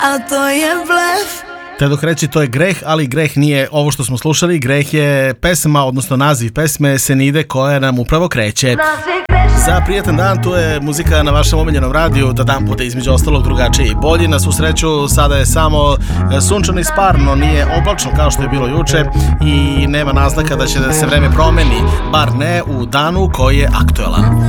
a to je blef. Te dok reći to je greh, ali greh nije ovo što smo slušali, greh je pesma, odnosno naziv pesme Senide koja nam upravo kreće. Za prijatan dan, tu je muzika na vašem omiljenom radiju, da dan bude između ostalog drugačiji i bolji. Na svu sreću sada je samo sunčano i sparno, nije oblačno kao što je bilo juče i nema naznaka da će da se vreme promeni, bar ne u danu koji je aktuelan.